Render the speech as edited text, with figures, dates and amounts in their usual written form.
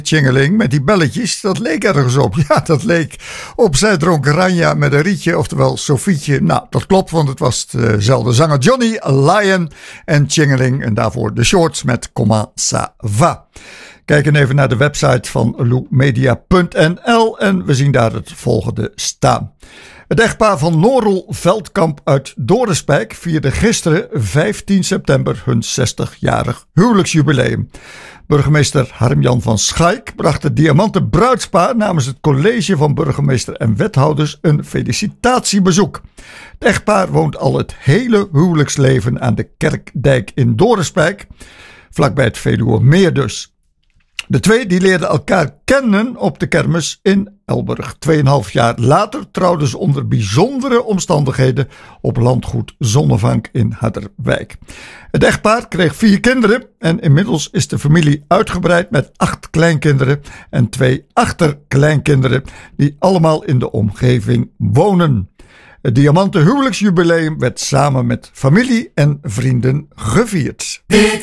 Tjingeling met die belletjes, dat leek ergens op. Ja, dat leek op Zij dronk Ranja met een rietje, oftewel Sofietje. Nou, dat klopt, want het was dezelfde zanger Johnny Lion en Tjingeling. En daarvoor de Shorts met Comment ça va. Kijken even naar de website van loumedia.nl en we zien daar het volgende staan. Het echtpaar van Norel Veldkamp uit Doornspijk vierde gisteren 15 september hun 60-jarig huwelijksjubileum. Burgemeester Harm-Jan van Schaik bracht het diamanten bruidspaar namens het college van burgemeester en wethouders een felicitatiebezoek. Het echtpaar woont al het hele huwelijksleven aan de Kerkdijk in Doornspijk, vlakbij het Veluwemeer dus. De twee die leerden elkaar kennen op de kermis in Elburg. 2,5 jaar later trouwden ze onder bijzondere omstandigheden op landgoed Zonnevank in Harderwijk. Het echtpaar kreeg 4 kinderen en inmiddels is de familie uitgebreid met 8 kleinkinderen en 2 achterkleinkinderen die allemaal in de omgeving wonen. Het diamanten huwelijksjubileum werd samen met familie en vrienden gevierd.